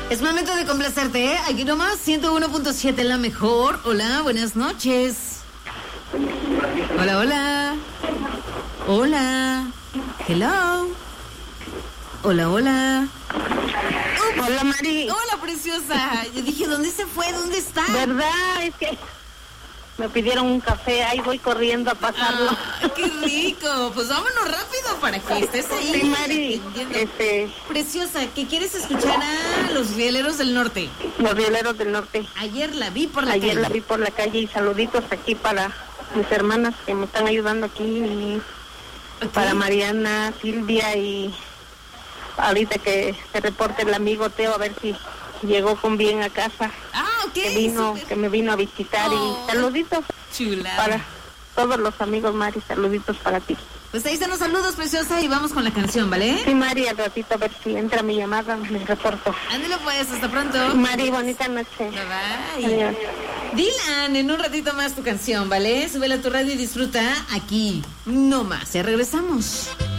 Es momento de complacerte, ¿eh? Aquí nomás, 101.7, la mejor. Hola, buenas noches. Hola, hola. Hola. Hello. Hola, hola. Ups. Hola, Mari. Hola, preciosa. Yo dije, ¿dónde se fue? ¿Dónde está? ¿Verdad? Es que me pidieron un café, ahí voy corriendo a pasarlo. Ah, ¡qué rico! Pues vámonos rápido para que estés ahí. Sí, Mari. Preciosa, ¿qué quieres escuchar a los Rieleros del Norte? Los Rieleros del Norte. Ayer la vi por la calle. Ayer la vi por la calle y saluditos aquí para mis hermanas que me están ayudando aquí. Y para Mariana, Silvia y ahorita que se reporte el amigo Teo a ver si llegó con bien a casa. Ah, ok. Que me vino a visitar y saluditos. Chula. Para todos los amigos, Mari, saluditos para ti. Pues ahí están los saludos, preciosa, y vamos con la canción, ¿vale? Sí, Mari, al ratito a ver si entra mi llamada, me reporto. Ándale pues, hasta pronto. Mari, bonita noche. Bye bye. Adiós. Dylan, en un ratito más tu canción, ¿vale? Súbela a tu radio y disfruta aquí. No más, ya regresamos.